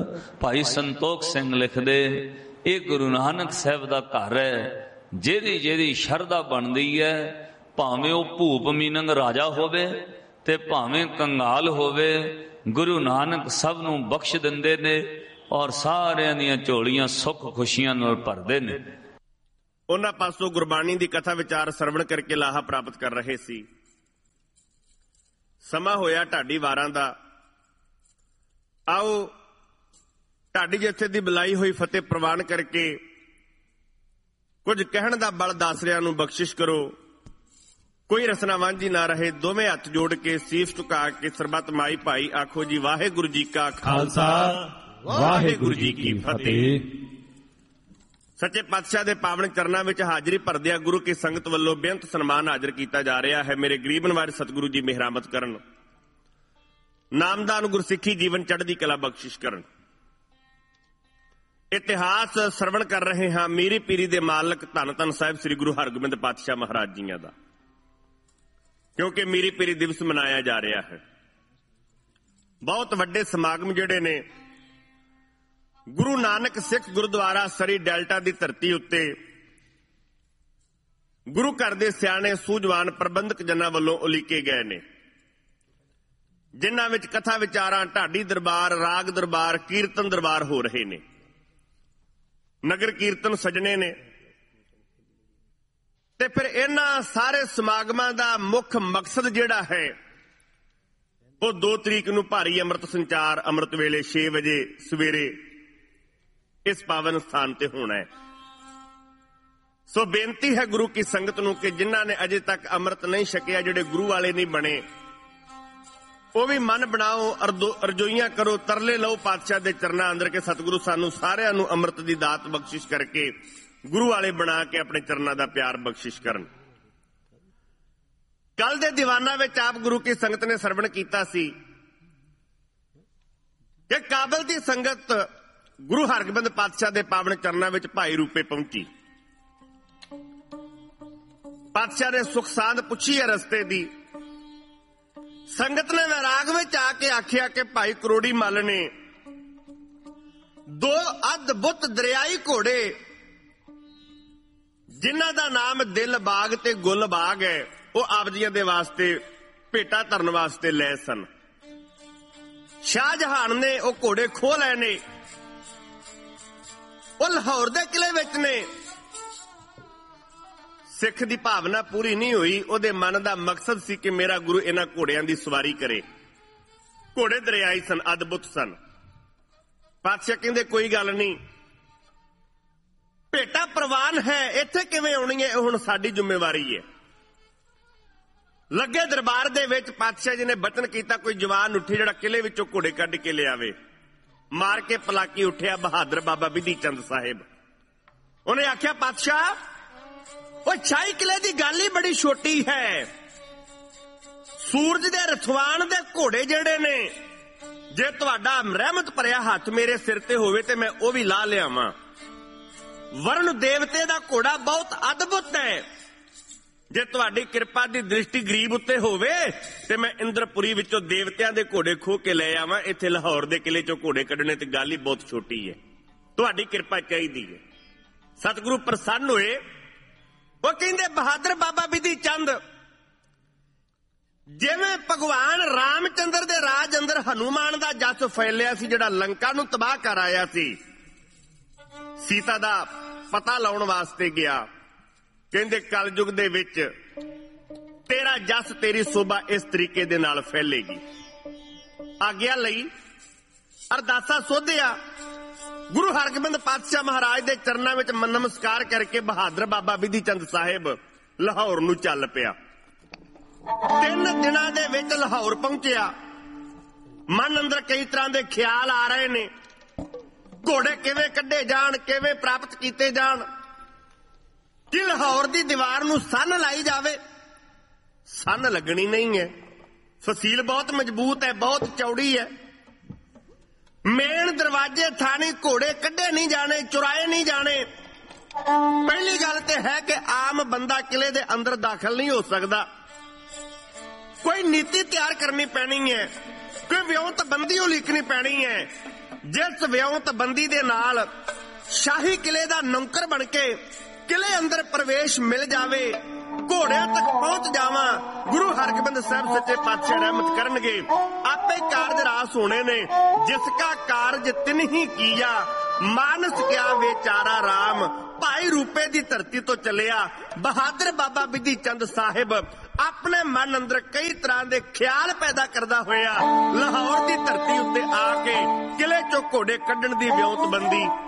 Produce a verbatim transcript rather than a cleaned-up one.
ਭਾਈ ਸੰਤੋਖ ਸਿੰਘ ਲਿਖਦੇ, ਇਹ ਗੁਰੂ ਨਾਨਕ ਸਾਹਿਬ ਦਾ ਘਰ ਹੈ। ਜਿਹਦੀ ਜਿਹਦੀ ਸ਼ਰਧਾ ਬਣਦੀ ਹੈ, ਭਾਵੇਂ ਉਹ ਭੂਪ ਮੀਨੰਗ ਰਾਜਾ ਹੋਵੇ ਤੇ ਭਾਵੇਂ ਕੰਗਾਲ ਹੋਵੇ, ਗੁਰੂ ਨਾਨਕ ਸਭ ਨੂੰ ਬਖਸ਼ ਦਿੰਦੇ ਨੇ ਔਰ ਸਾਰਿਆਂ ਦੀਆਂ ਝੋਲੀਆਂ ਸੁੱਖ ਖੁਸ਼ੀਆਂ ਨਾਲ ਭਰਦੇ ਨੇ। ਉਹਨਾਂ ਪਾਸੋਂ ਗੁਰਬਾਣੀ ਦੀ ਕਥਾ ਵਿਚਾਰ ਸਰਵਣ ਕਰਕੇ ਲਾਹਾ ਪ੍ਰਾਪਤ ਕਰ ਰਹੇ ਸੀ। ਸਮਾਂ ਹੋਇਆ ਢਾਡੀ ਵਾਰਾਂ ਦਾ। ਆਓ ਢਾਡੀ ਜਥੇ ਦੀ ਬੁਲਾਈ ਹੋਈ ਫਤਿਹ ਪ੍ਰਵਾਨ ਕਰਕੇ ਕੁਝ ਕਹਿਣ ਦਾ ਬਲ ਦਾਸਰਿਆਂ ਨੂੰ ਬਖਸ਼ਿਸ਼ ਕਰੋ। ਕੋਈ ਰਸਨਾ ਵਾਂਝੀ ਨਾ ਰਹੇ। ਦੋਵੇਂ ਹੱਥ ਜੋੜ ਕੇ ਸੀਸ ਝੁਕਾ ਕੇ ਸਰਬੱਤ ਮਾਈ ਭਾਈ ਆਖੋ ਜੀ ਵਾਹਿਗੁਰੂ ਜੀ ਕਾ ਖਾਲਸਾ, ਵਾਹਿਗੁਰੂ ਜੀ ਕੀ ਫਤਿਹ। ਸੱਚੇ ਪਾਤਸ਼ਾਹ ਦੇ ਪਾਵਨ ਚਰਨਾਂ ਵਿੱਚ ਹਾਜ਼ਰੀ ਭਰਦਿਆਂ ਗੁਰੂ ਕੀ ਸੰਗਤ ਵੱਲੋਂ ਬੇਅੰਤ ਸਨਮਾਨ ਹਾਜ਼ਰ ਕੀਤਾ ਜਾ ਰਿਹਾ ਹੈ। ਮੇਰੇ ਗਰੀਬ ਨਵਾਜ ਸਤਿਗੁਰੂ ਜੀ ਮਿਹਰਾਮਤ ਕਰਨ, ਨਾਮਦਾਨ ਗੁਰਸਿੱਖੀ ਜੀਵਨ ਚੜ੍ਹਦੀ ਕਲਾ ਬਖਸ਼ਿਸ਼ ਕਰਨ। ਇਤਿਹਾਸ ਸਰਵਣ ਕਰ ਰਹੇ ਹਾਂ ਮੀਰੀ ਪੀਰੀ ਦੇ ਮਾਲਕ ਧੰਨ ਧੰਨ ਸਾਹਿਬ ਸ੍ਰੀ ਗੁਰੂ ਹਰਗੋਬਿੰਦ ਪਾਤਸ਼ਾਹ ਮਹਾਰਾਜ ਜੀਆਂ ਦਾ, ਕਿਉਂਕਿ ਮੀਰੀ ਪੀਰੀ ਦਿਵਸ ਮਨਾਇਆ ਜਾ ਰਿਹਾ ਹੈ। ਬਹੁਤ ਵੱਡੇ ਸਮਾਗਮ ਜਿਹੜੇ ਨੇ ਗੁਰੂ ਨਾਨਕ ਸਿੱਖ ਗੁਰਦੁਆਰਾ ਸਰੀ ਡੈਲਟਾ ਦੀ ਧਰਤੀ ਉੱਤੇ ਗੁਰੂ ਘਰ ਦੇ ਸਿਆਣੇ ਸੂਝਵਾਨ ਪ੍ਰਬੰਧਕ ਜਨਾਂ ਵੱਲੋਂ ਉਲੀਕੇ ਗਏ ਨੇ, ਜਿਨ੍ਹਾਂ ਵਿੱਚ ਕਥਾ ਵਿਚਾਰਾਂ, ਢਾਡੀ ਦਰਬਾਰ, ਰਾਗ ਦਰਬਾਰ, ਕੀਰਤਨ ਦਰਬਾਰ ਹੋ ਰਹੇ ਨੇ। ਨਗਰ ਕੀਰਤਨ ਸਜਣੇ ਨੇ ਤੇ ਫਿਰ ਇਹਨਾਂ ਸਾਰੇ ਸਮਾਗਮਾਂ ਦਾ ਮੁੱਖ ਮਕਸਦ ਜਿਹੜਾ ਹੈ ਉਹ ਦੋ ਤਰੀਕ ਨੂੰ ਭਾਰੀ ਅੰਮ੍ਰਿਤ ਸੰਚਾਰ ਅੰਮ੍ਰਿਤ ਵੇਲੇ ਛੇ ਵਜੇ ਸਵੇਰੇ ਇਸ ਪਾਵਨ ਸਥਾਨ ਤੇ ਹੋਣਾ ਹੈ। ਸੋ ਬੇਨਤੀ ਹੈ ਗੁਰੂ ਕੀ ਸੰਗਤ ਨੂੰ ਕਿ ਜਿਨ੍ਹਾਂ ਨੇ ਅਜੇ ਤੱਕ ਅੰਮ੍ਰਿਤ ਨਹੀਂ ਛਕਿਆ, ਜਿਹੜੇ ਗੁਰੂ ਵਾਲੇ ਨਹੀਂ ਬਣੇ, ਉਹ ਵੀ ਮਨ ਬਣਾਓ, ਅਰਜ਼ੋਈਆਂ ਕਰੋ, ਤਰਲੇ ਲਓ ਪਾਤਸ਼ਾਹ ਦੇ ਚਰਨਾਂ ਅੰਦਰ ਕਿ ਸਤਿਗੁਰੂ ਸਾਨੂੰ ਸਾਰਿਆਂ ਨੂੰ ਅੰਮ੍ਰਿਤ ਦੀ ਦਾਤ ਬਖਸ਼ਿਸ਼ ਕਰਕੇ ਗੁਰੂ ਵਾਲੇ ਬਣਾ ਕੇ ਆਪਣੇ ਚਰਨਾਂ ਦਾ ਪਿਆਰ ਬਖਸ਼ਿਸ਼ ਕਰਨ। ਕੱਲ ਦੇ ਦੀਵਾਨਾਂ ਵਿੱਚ ਆਪ ਗੁਰੂ ਕੀ ਸੰਗਤ ਨੇ ਸਰਵਣ ਕੀਤਾ ਸੀ ਕਿ ਕਾਬਲ ਦੀ ਸੰਗਤ ਗੁਰੂ ਹਰਗੋਬਿੰਦ ਪਾਤਸ਼ਾਹ ਦੇ ਪਾਵਨ ਚਰਨਾਂ ਵਿੱਚ ਭਾਈ ਰੂਪੇ ਪਹੁੰਚੀ। ਪਾਤਸ਼ਾਹ ਨੇ ਸੁਖ ਸਾਂਦ ਪੁੱਛੀ ਹੈ ਰਸਤੇ ਦੀ। ਸੰਗਤ ਨੇ ਵੈਰਾਗ ਵਿੱਚ ਆ ਕੇ ਆਖਿਆ ਕਿ ਭਾਈ ਕਰੋੜੀ ਮੱਲ ਨੇ ਦੋ ਅਦਭੁਤ ਦਰਿਆਈ ਘੋੜੇ, ਜਿਨ੍ਹਾਂ ਦਾ ਨਾਮ ਦਿਲ ਬਾਗ ਤੇ ਗੁੱਲ ਬਾਗ ਹੈ, ਉਹ ਆਪ ਜੀਆਂ ਦੇ ਵਾਸਤੇ ਭੇਟਾ ਧਰਨ ਵਾਸਤੇ ਲਏ ਸਨ। ਸ਼ਾਹਜਹਾਨ ਨੇ ਉਹ ਘੋੜੇ ਖੋਹ ਲਏ ਨੇ। ਉਹ ਲਾਹੌਰ ਦੇ ਕਿਲੇ ਵਿੱਚ ਨੇ। ਸਿੱਖ ਦੀ ਭਾਵਨਾ ਪੂਰੀ ਨਹੀਂ ਹੋਈ। ਉਹਦੇ ਮਨ ਦਾ ਮਕਸਦ ਸੀ ਕਿ ਮੇਰਾ ਗੁਰੂ ਇਹਨਾਂ ਘੋੜਿਆਂ ਦੀ ਸਵਾਰੀ ਕਰੇ। ਘੋੜੇ ਦਰਿਆਈ ਸਨ, ਅਦਭੁਤ ਸਨ। ਪਾਤਸ਼ਾਹ ਕਹਿੰਦੇ ਕੋਈ ਗੱਲ ਨਹੀਂ, ਭੇਟਾ ਪ੍ਰਵਾਨ ਹੈ, ਇੱਥੇ ਕਿਵੇਂ ਆਉਣੀ ਹੈ, ਇਹ ਹੁਣ ਸਾਡੀ ਜ਼ਿੰਮੇਵਾਰੀ ਹੈ। ਲੱਗੇ ਦਰਬਾਰ ਦੇ ਵਿੱਚ ਪਾਤਸ਼ਾਹ ਜੀ ਨੇ ਬਚਨ ਕੀਤਾ, ਕੋਈ ਜਵਾਨ ਉੱਠੇ ਜਿਹੜਾ ਕਿਲੇ ਵਿੱਚੋਂ ਘੋੜੇ ਕੱਢ ਕੇ ਲਿਆਵੇ। ਮਾਰ ਕੇ ਪਲਾਕੀ ਉੱਠਿਆ ਬਹਾਦਰ ਬਾਬਾ ਬਿਧੀ ਚੰਦ ਸਾਹਿਬ। ਉਹਨੇ ਆਖਿਆ ਪਾਤਸ਼ਾਹ, ਉਹ ਸ਼ਾਹੀ ਕਿਲੇ ਦੀ ਗੱਲ ਹੀ ਬੜੀ ਛੋਟੀ ਹੈ। ਸੂਰਜ ਦੇ ਰਥਵਾਨ ਦੇ ਘੋੜੇ ਜਿਹੜੇ ਨੇ, ਜੇ ਤੁਹਾਡਾ ਰਹਿਮਤ ਭਰਿਆ ਹੱਥ ਮੇਰੇ ਸਿਰ ਤੇ ਹੋਵੇ ਤੇ ਮੈਂ ਉਹ ਵੀ ਲਾ ਲਿਆਵਾਂ। ਵਰਣ ਦੇਵਤੇ ਦਾ ਘੋੜਾ ਬਹੁਤ ਅਦਭੁਤ ਹੈ। ਜੇ ਤੁਹਾਡੀ ਕਿਰਪਾ ਦੀ ਦ੍ਰਿਸ਼ਟੀ ਗਰੀਬ ਉੱਤੇ ਹੋਵੇ ਤੇ ਮੈਂ ਇੰਦਰਪੁਰੀ ਵਿੱਚੋਂ ਦੇਵਤਿਆਂ ਦੇ ਘੋੜੇ ਖੋਹ ਕੇ ਲੈ ਆਵਾਂ। ਇੱਥੇ ਲਾਹੌਰ ਦੇ ਕਿਲੇ ਚੋਂ ਘੋੜੇ ਕੱਢਣੇ ਤੇ ਗੱਲ ਹੀ ਬਹੁਤ ਛੋਟੀ ਹੈ। ਤੁਹਾਡੀ ਕਿਰਪਾ ਚਾਹੀਦੀ ਹੈ। ਸਤਿਗੁਰੂ ਪ੍ਰਸੰਨ ਹੋਏ। ਉਹ ਕਹਿੰਦੇ ਬਹਾਦਰ ਬਾਬਾ ਬਿਧੀ ਚੰਦ, ਜਿਵੇਂ ਭਗਵਾਨ ਰਾਮਚੰਦਰ ਦੇ ਰਾਜ ਅੰਦਰ ਹਨੂਮਾਨ ਦਾ ਜਸ ਫੈਲਿਆ ਸੀ, ਜਿਹੜਾ ਲੰਕਾ ਨੂੰ ਤਬਾਹ ਕਰ ਆਇਆ ਸੀ, ਸੀਤਾ ਦਾ ਪਤਾ ਲਾਉਣ ਵਾਸਤੇ ਗਿਆ। ਕਹਿੰਦੇ ਕਲਯੁਗ ਦੇ ਵਿੱਚ ਤੇਰਾ ਜਸ, ਤੇਰੀ ਸੋਭਾ ਇਸ ਤਰੀਕੇ ਦੇ ਨਾਲ ਫੈਲੇਗੀ। ਆਗਿਆ ਲਈ ਅਰਦਾਸਾ ਸੋਧਿਆ। ਗੁਰੂ ਹਰਗੋਬਿੰਦ ਪਾਤਸ਼ਾਹ ਮਹਾਰਾਜ ਦੇ ਚਰਨਾਂ ਵਿੱਚ ਨਮਸਕਾਰ ਕਰਕੇ ਬਹਾਦਰ ਬਾਬਾ ਬਿਧੀ ਚੰਦ ਸਾਹਿਬ ਲਾਹੌਰ ਨੂੰ ਚੱਲ ਪਿਆ। ਤਿੰਨ ਦਿਨਾਂ ਦੇ ਵਿੱਚ ਲਾਹੌਰ ਪਹੁੰਚਿਆ। ਮਨ ਅੰਦਰ ਕਈ ਤਰ੍ਹਾਂ ਦੇ ਖਿਆਲ ਆ ਰਹੇ ਨੇ। ਘੋੜੇ ਕਿਵੇਂ ਕੱਢੇ ਜਾਣ, ਕਿਵੇਂ ਪ੍ਰਾਪਤ ਕੀਤੇ ਜਾਣ, ਕਿ ਲਾਹੌਰ ਦੀ ਦੀਵਾਰ ਨੂੰ ਸੰਨ ਲਾਈ ਜਾਵੇ। ਸੰਨ ਲੱਗਣੀ ਨਹੀਂ ਹੈ। ਫਸੀਲ ਬਹੁਤ ਮਜ਼ਬੂਤ ਹੈ, ਬਹੁਤ ਚੌੜੀ ਹੈ। ਮੇਨ ਦਰਵਾਜ਼ੇ ਥਾਣੀ ਘੋੜੇ ਕੱਢੇ ਨਹੀਂ ਜਾਣੇ, ਚੁਰਾਏ ਨਹੀਂ ਜਾਣੇ। ਪਹਿਲੀ ਗੱਲ ਤੇ ਹੈ ਕਿ ਆਮ ਬੰਦਾ ਕਿਲੇ ਦੇ ਅੰਦਰ ਦਾਖਲ ਨਹੀਂ ਹੋ ਸਕਦਾ। ਕੋਈ ਨੀਤੀ ਤਿਆਰ ਕਰਨੀ ਪੈਣੀ ਹੈ, ਕੋਈ ਵਿਉਂਤ ਬੰਦੀ ਉਲੀਕਣੀ ਪੈਣੀ ਹੈ। ਜਿਸ ਵਿਉਂਤ ਬੰਦੀ ਦੇ ਨਾਲ ਸ਼ਾਹੀ ਕਿਲੇ ਦਾ ਨੌਕਰ ਬਣ ਕੇ ਕਿਲੇ ਅੰਦਰ ਪ੍ਰਵੇਸ਼ ਮਿਲ ਜਾਵੇ, ਘੋੜਿਆਂ ਤੱਕ ਪਹੁੰਚ ਜਾਵਾਂ, ਗੁਰੂ ਹਰਗੋਬਿੰਦ ਸਾਹਿਬ ਸੱਚੇ ਪਾਤਸ਼ਾਹ ਰਹਿਮਤ ਕਰਨਗੇ। ਆਪੇ ਕਾਰਜ ਰਾਸ ਹੋਣੇ ਨੇ। ਜਿਸ ਕਾ ਕਾਰਜ ਤਿਨਹੀ ਕੀਆ, ਮਾਨਸ ਕਿਆ ਵਿਚਾਰਾ ਰਾਮ। ਭਾਈ ਰੂਪੇ ਦੀ ਧਰਤੀ ਤੋਂ ਚੱਲਿਆ ਬਹਾਦਰ ਬਾਬਾ ਬਿਧੀ ਚੰਦ ਸਾਹਿਬ ਆਪਣੇ ਮਨ ਅੰਦਰ ਕਈ ਤਰ੍ਹਾਂ ਦੇ ਖਿਆਲ ਪੈਦਾ ਕਰਦਾ ਹੋਇਆ ਲਾਹੌਰ ਦੀ ਧਰਤੀ ਉੱਤੇ ਆ ਕੇ ਕਿਲੇ ਚੋਂ ਘੋੜੇ ਕੱਢਣ ਦੀ ਵਿਉਂਤਬੰਦੀ